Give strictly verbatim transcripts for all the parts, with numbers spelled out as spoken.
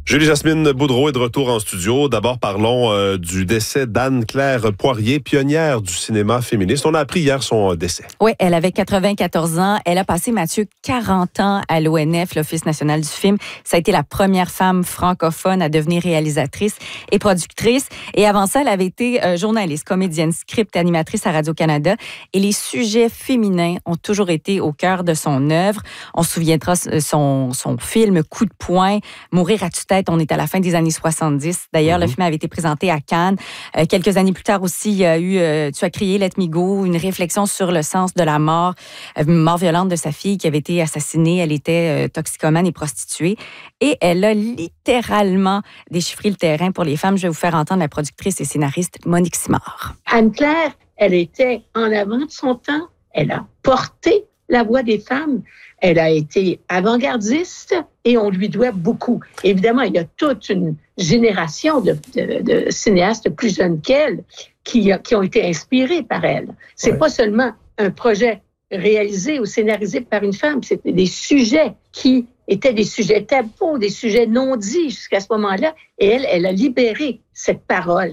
Julie-Jasmine Boudreau est de retour en studio. D'abord, parlons euh, du décès d'Anne-Claire Poirier, pionnière du cinéma féministe. On a appris hier son décès. Oui, elle avait quatre-vingt-quatorze ans. Elle a passé, Mathieu, quarante ans à l'O N F, l'Office national du film. Ça a été la première femme francophone à devenir réalisatrice et productrice. Et avant ça, elle avait été euh, journaliste, comédienne, script, animatrice à Radio-Canada. Et les sujets féminins ont toujours été au cœur de son œuvre. On se souviendra son, son film Coup de poing, Mourir à tue-tête. On est à la fin des années soixante-dix. D'ailleurs, mm-hmm. le film avait été présenté à Cannes. Euh, quelques années plus tard aussi, il y a eu euh, Tu as crié, Let me go, une réflexion sur le sens de la mort, euh, mort violente de sa fille qui avait été assassinée. Elle était euh, toxicomane et prostituée. Et elle a littéralement déchiffré le terrain pour les femmes. Je vais vous faire entendre la productrice et scénariste Monique Simard. Anne-Claire, elle était en avant de son temps. Elle a porté la voix des femmes. Elle a été avant-gardiste et on lui doit beaucoup. Évidemment, il y a toute une génération de, de, de cinéastes plus jeunes qu'elle qui, qui ont été inspirés par elle. C'est ouais. pas seulement un projet réalisé ou scénarisé par une femme, c'était des sujets qui étaient des sujets tabous, des sujets non dits jusqu'à ce moment-là. Et elle, elle a libéré cette parole.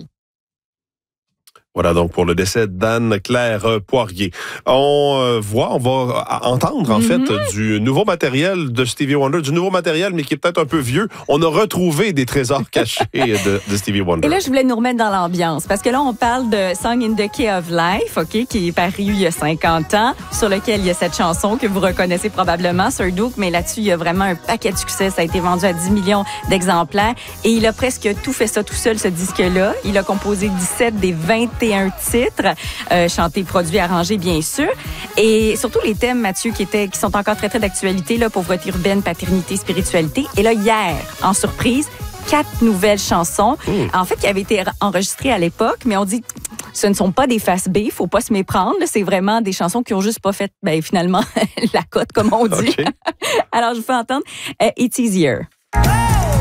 Voilà donc pour le décès d'Anne-Claire Poirier. On euh, voit, on va entendre en mm-hmm. fait du nouveau matériel de Stevie Wonder, du nouveau matériel mais qui est peut-être un peu vieux. On a retrouvé des trésors cachés de, de Stevie Wonder. Et là, je voulais nous remettre dans l'ambiance parce que là, on parle de Song in the Key of Life, ok, qui est paru il y a cinquante ans, sur lequel il y a cette chanson que vous reconnaissez probablement, Sir Duke, mais là-dessus, il y a vraiment un paquet de succès. Ça a été vendu à dix millions d'exemplaires et il a presque tout fait ça tout seul, ce disque-là. Il a composé dix-sept des vingt et un titres, euh, chantés, produits, arrangés, bien sûr. Et surtout les thèmes, Mathieu, qui étaient, qui sont encore très, très d'actualité, là, pauvreté urbaine, paternité, spiritualité. Et là, hier, en surprise, quatre nouvelles chansons, mmh. en fait, qui avaient été enregistrées à l'époque, mais on dit ce ne sont pas des face B, faut pas se méprendre. C'est vraiment des chansons qui ont juste pas fait, ben, finalement, la cote, comme on dit. Okay. Alors, je vous fais entendre uh, It's Easier.